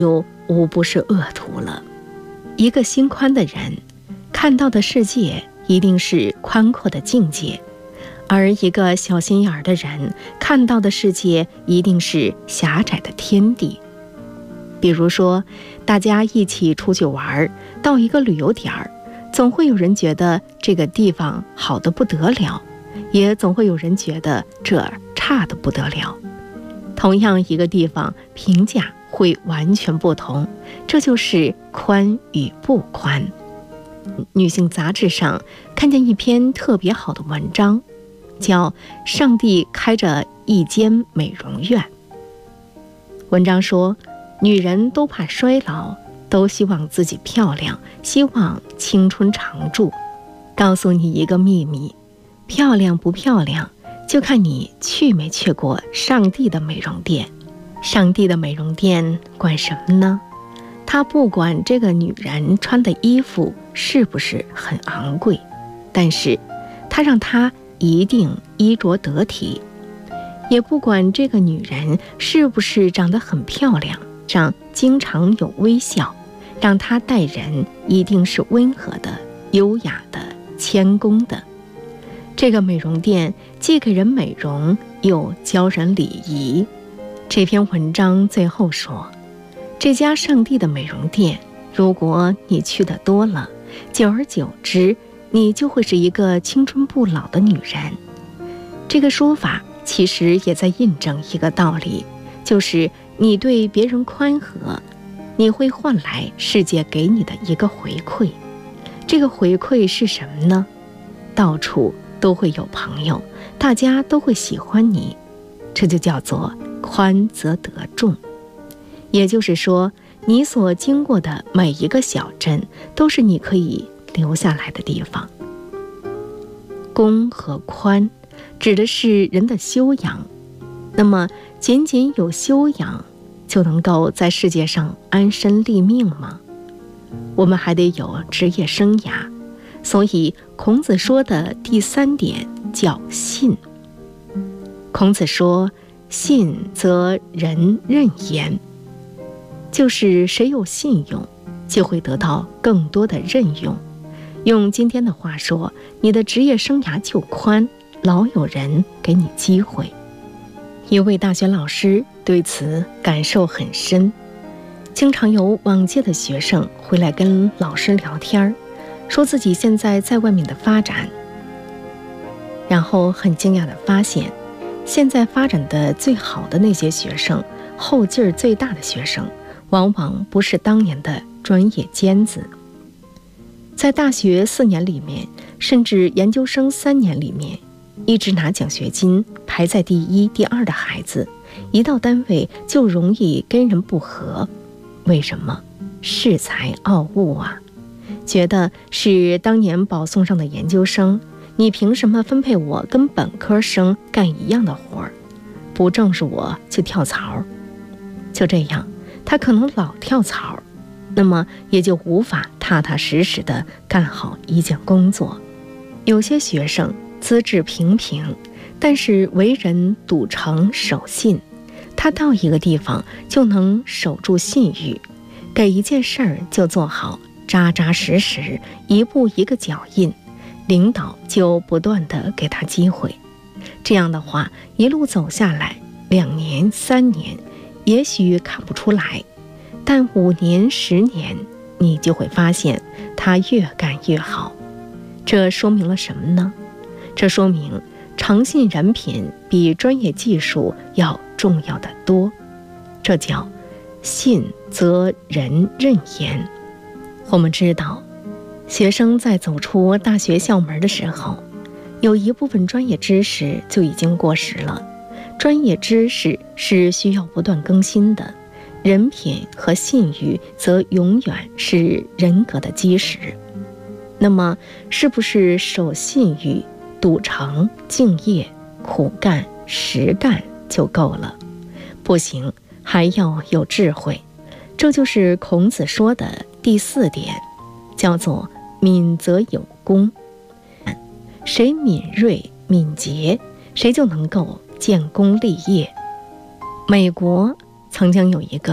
就无不是恶徒了。一个心宽的人，看到的世界一定是宽阔的境界，而一个小心眼儿的人，看到的世界一定是狭窄的天地。比如说，大家一起出去玩，到一个旅游点儿，总会有人觉得这个地方好得不得了，也总会有人觉得这儿差得不得了。同样一个地方，评价会完全不同，这就是宽与不宽。女性杂志上看见一篇特别好的文章，叫《上帝开着一间美容院》。文章说，女人都怕衰老，都希望自己漂亮，希望青春常驻。告诉你一个秘密，漂亮不漂亮，就看你去没去过上帝的美容店。上帝的美容店管什么呢？他不管这个女人穿的衣服是不是很昂贵，但是他让她一定衣着得体，也不管这个女人是不是长得很漂亮，上经常有微笑，让她待人一定是温和的、优雅的、谦恭的。这个美容店既给人美容，又教人礼仪。这篇文章最后说，这家上帝的美容店，如果你去的多了，久而久之，你就会是一个青春不老的女人。这个说法其实也在印证一个道理，就是你对别人宽和，你会换来世界给你的一个回馈。这个回馈是什么呢？到处都会有朋友，大家都会喜欢你，这就叫做宽则得众。也就是说，你所经过的每一个小镇，都是你可以留下来的地方。公和宽指的是人的修养，那么仅仅有修养就能够在世界上安身立命吗？我们还得有职业生涯，所以孔子说的第3点叫信。孔子说，信则人任焉，就是谁有信用，就会得到更多的任用。用今天的话说，你的职业生涯就宽，老有人给你机会。一位大学老师对此感受很深，经常有往届的学生回来跟老师聊天，说自己现在在外面的发展，然后很惊讶地发现，现在发展的最好的那些学生，后劲儿最大的学生，往往不是当年的专业尖子。在大学4年里面，甚至研究生3年里面，一直拿奖学金排在第1、第2的孩子，一到单位就容易跟人不和。为什么？恃才傲物啊，觉得是当年保送上的研究生，你凭什么分配我跟本科生干一样的活儿？不正是我就跳槽。就这样，他可能老跳槽，那么也就无法踏踏实实地干好一件工作。有些学生资质平平，但是为人笃诚守信，他到一个地方就能守住信誉，给一件事儿就做好，扎扎实实，一步一个脚印，领导就不断地给他机会。这样的话，一路走下来，2年、3年，也许看不出来，但5年、10年，你就会发现他越干越好。这说明了什么呢？这说明诚信人品比专业技术要重要的多。这叫信则人任焉。我们知道，学生在走出大学校门的时候，有一部分专业知识就已经过时了。专业知识是需要不断更新的，人品和信誉则永远是人格的基石。那么，是不是守信誉、笃诚、敬业、苦干、实干就够了？不行，还要有智慧。这就是孔子说的第4点，叫做敏则有功。谁敏锐敏捷，谁就能够建功立业。美国曾经有一个